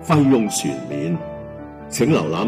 費用全免。請瀏覽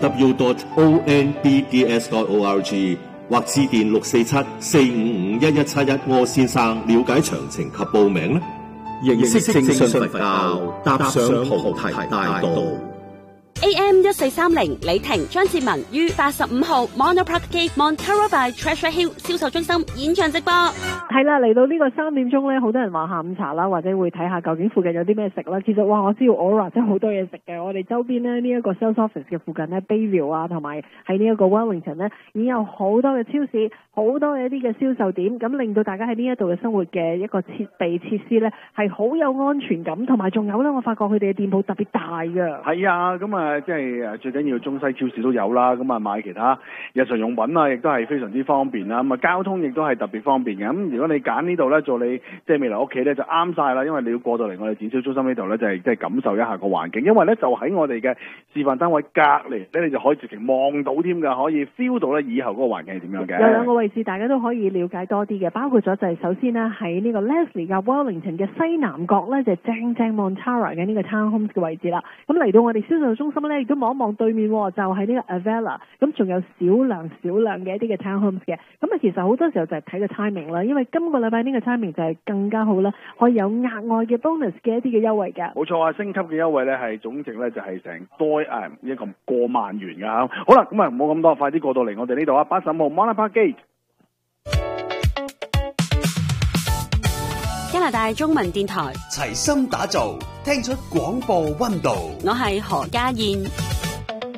3w.onbds.org 或致電647-455-1171柯先生了解詳情及報名啦。認識正信佛教，踏上菩提大道。 AM 1430李婷張志文於85號 Monopark Gate Montara by Treasure Hill 銷售中心演唱直播。 係啦，嚟到呢個3點鐘咧，好多人話下午茶啦，或者會睇下究竟附近有啲咩食啦。其實我知道 Aura 真係好多嘢食嘅。我哋周邊咧呢一個 sales office 嘅附近咧 Bayview 啊，同埋喺呢一個 Wellington 咧，已經有好多嘅超市，好多嘅一啲嘅銷售點，咁令到大家喺呢一度嘅生活嘅一個設備設施咧係好有安全感，同埋仲有咧，我發覺佢哋嘅店鋪特別大㗎。 係啊，咁啊即係最緊要中西超市都有啦，咁啊買其他日常用品啊，亦都係非常之方便啦。咁啊交通亦都係特別方便嘅。咁如果你揀呢度咧做你即係未來屋企咧就啱晒啦，因為你要過到嚟我哋展銷中心呢度咧就係即係感受一下個環境，因為咧就喺我哋嘅示範單位隔離咧，你就可以直情望到添㗎，可以 feel 到咧以後嗰個環境係點樣嘅。 有兩個位置大家都可以了解多啲嘅，包括咗就係首先呢，喺呢個 Leslie 嘅 Wellington 嘅西南角咧就係正 Montara 嘅呢個 Townhomes 嘅位置啦。咁嚟到我哋銷售中心咧，亦都望一望對面就係呢個 Avella， 咁仲有少量嘅一啲嘅 Townhomes 嘅。咁啊其實好多時候就係睇個 timing 啦，因為今個禮拜呢個 timing 就係更加好啦，可以有額外嘅 bonus 嘅一啲嘅優惠嘅。 冇錯啊，升級嘅優惠咧係總值咧就係成多一個過萬元㗎嚇。好啦，咁啊唔好咁多，快啲過到嚟我哋呢度啊，85號 Monopark Gate。 加拿大中文電台齊心打造，聽出廣播溫度。 我係何家燕。